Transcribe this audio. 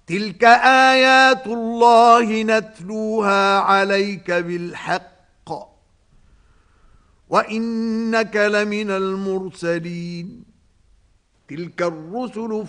تلك آيات الله نتلوها عليك بالحق وإنك لمن المرسلين تلك الرسل